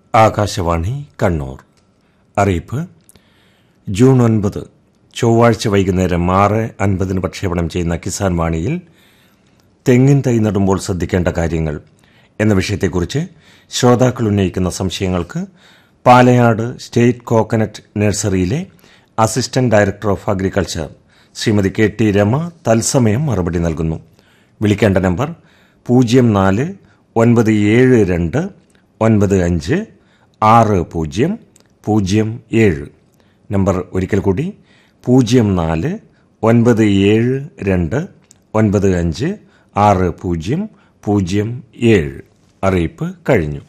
ആകാശവാണി കണ്ണൂർ. അറിയിപ്പ്. ജൂൺ 9 ചൊവ്വാഴ്ച വൈകുന്നേരം 6:50 പ്രക്ഷേപണം ചെയ്യുന്ന കിസാൻ വാണിയിൽ തെങ്ങിൻ തൈ നടുമ്പോൾ ശ്രദ്ധിക്കേണ്ട കാര്യങ്ങൾ എന്ന വിഷയത്തെക്കുറിച്ച് ശ്രോതാക്കൾ ഉന്നയിക്കുന്ന സംശയങ്ങൾക്ക് Palayad state coconut നഴ്സറിയിലെ assistant director of agriculture Shrimati KT Rama തത്സമയം മറുപടി നൽകുന്നു. വിളിക്കേണ്ട നമ്പർ 04-972-95-6007. നമ്പർ ഒരിക്കൽ കൂടി 04-972-95-6007. അറിയിപ്പ് കഴിഞ്ഞു.